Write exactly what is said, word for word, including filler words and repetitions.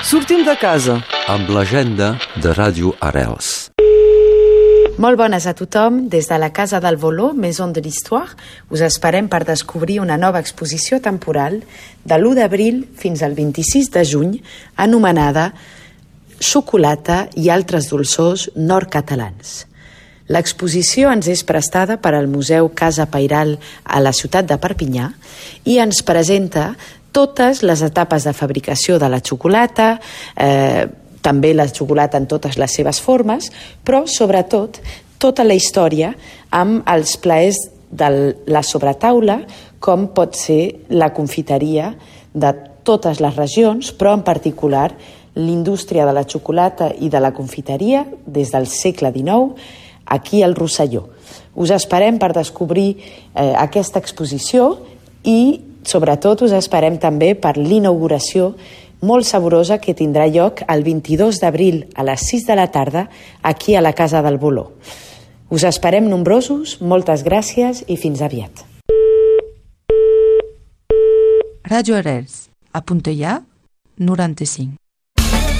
Sortim de casa. Amb l'agenda de Ràdio Arrels. Molt bones a tothom. Des de la Casa del Voló, Maison de l'Histoire, us esperem per descobrir una nova exposició temporal de l'u d'abril fins al vint-i-sis de juny, anomenada Xocolata i altres dolçors nord-catalans. L'exposició ens és prestada per al Museu Casa Pairal a la ciutat de Perpinyà i ens presenta totes les etapes de fabricació de la xocolata, eh, també la xocolata en totes les seves formes, però sobretot tota la història amb els plaers de la sobretaula, com pot ser la confiteria de totes les regions, però en particular l'indústria de la xocolata i de la confiteria des del segle dinou aquí al Rosselló. Us esperem per descobrir eh, aquesta exposició i sobretot us esperem també per l'inauguració molt saborosa que tindrà lloc el vint-i-dos d'abril a les sis de la tarda aquí a la Casa del Voló. Us esperem nombrosos, moltes gràcies i fins aviat. Ràdio Arrels, a Puntellà, noranta-cinc.